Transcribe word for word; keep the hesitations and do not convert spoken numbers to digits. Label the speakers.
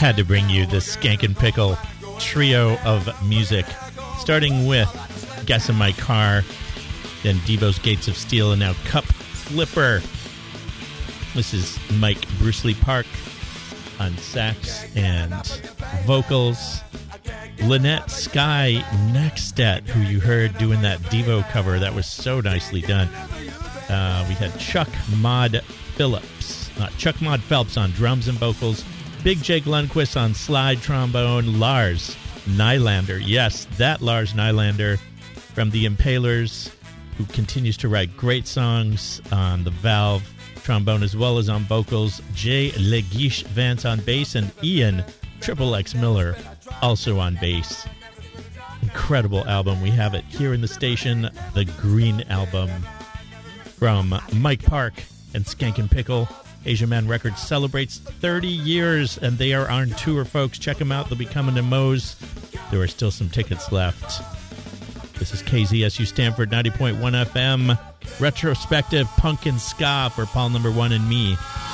Speaker 1: had to bring you this Skankin' Pickle trio of music, starting with Guess in My Car, then Devo's Gates of Steel, and now Cup Flipper. This is Mike Bruce Lee Park on sax and vocals. Lynette Sky Nextet, who you heard doing that Devo cover. That was so nicely done. Uh, we had Chuck Maud Phillips, uh, Chuck Maud Phelps on drums and vocals. Big Jake Lundquist on slide trombone. Lars Nylander. Yes, that Lars Nylander from the Impalers, who continues to write great songs on the valve trombone as well as on vocals. Jay Legish Vance on bass, and Ian Triple X Miller also on bass. Incredible album. We have it here in the station, the Green Album from Mike Park and Skankin' Pickle. Asia Man Records celebrates thirty years, and they are on tour, folks. Check them out. They'll be coming to Moe's. There are still some tickets left. This is K Z S U Stanford ninety point one F M. Retrospective Punk and Ska for Paul Number One and me.